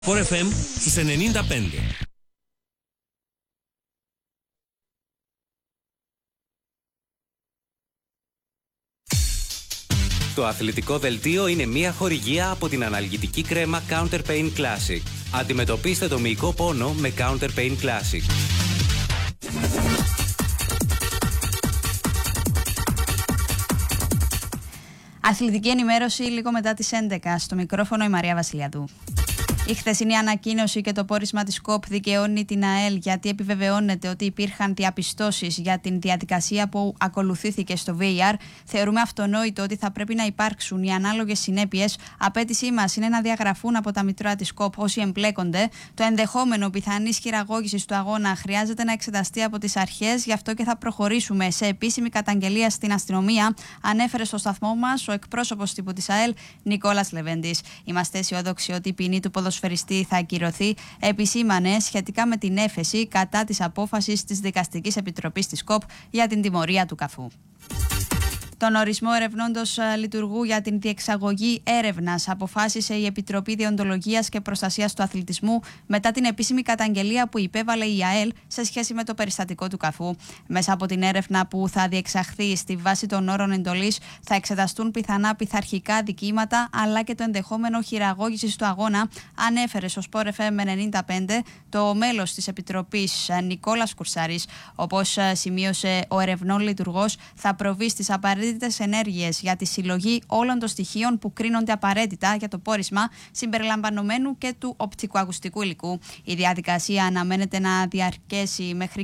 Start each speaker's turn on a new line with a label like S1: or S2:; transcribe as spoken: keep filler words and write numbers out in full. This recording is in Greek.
S1: φορ εφ εμ στους ενενήντα πέντε.
S2: Το αθλητικό δελτίο είναι μια χορηγία από την αναλγητική κρέμα Counter Pain Classic. Αντιμετωπίστε το μυϊκό πόνο με Counter Pain Classic.
S3: Αθλητική ενημέρωση λίγο μετά τις έντεκα. Στο μικρόφωνο η Μαρία Βασιλιαδού. Η χθεσινή ανακοίνωση και το πόρισμα της ΚΟΠ δικαιώνει την ΑΕΛ, γιατί επιβεβαιώνεται ότι υπήρχαν διαπιστώσεις για την διαδικασία που ακολουθήθηκε στο βι έι αρ. Θεωρούμε αυτονόητο ότι θα πρέπει να υπάρξουν οι ανάλογες συνέπειες. Απέτησή μας είναι να διαγραφούν από τα μητρώα της ΚΟΠ όσοι εμπλέκονται. Το ενδεχόμενο πιθανής χειραγώγησης του αγώνα χρειάζεται να εξεταστεί από τις αρχές, γι' αυτό και θα προχωρήσουμε σε επίσημη καταγγελία στην αστυνομία, ανέφερε στο σταθμό μας ο εκπρόσωπος τύπου της ΑΕΛ, Νικόλας Λεβέντης. Είμαστε αισιόδοξοι ότι η ποινή του ποδοσφαιριστή θα ακυρωθεί, επισήμανε σχετικά με την έφεση κατά της απόφασης της Δικαστικής Επιτροπής της ΚΟΠ για την τιμωρία του Καφού. Τον ορισμό ερευνώντος λειτουργού για την διεξαγωγή έρευνας αποφάσισε η Επιτροπή Διοντολογίας και Προστασίας του Αθλητισμού μετά την επίσημη καταγγελία που υπέβαλε η ΑΕΛ σε σχέση με το περιστατικό του Καφού. Μέσα από την έρευνα που θα διεξαχθεί στη βάση των όρων εντολής θα εξεταστούν πιθανά πειθαρχικά δικήματα αλλά και το ενδεχόμενο χειραγώγησης του αγώνα, ανέφερε στο Σπορ εφ εμ ενενήντα πέντε το μέλος της Επιτροπής Νικόλας Κουρσάρης. Όπως σημείωσε ο ερευνών λειτουργός, θα προβεί στις απαραίτητες ενέργειες για τη συλλογή όλων των στοιχείων που κρίνονται απαραίτητα για το πόρισμα, συμπεριλαμβανομένου και του οπτικοακουστικού υλικού. Η διαδικασία αναμένεται να διαρκέσει μέχρι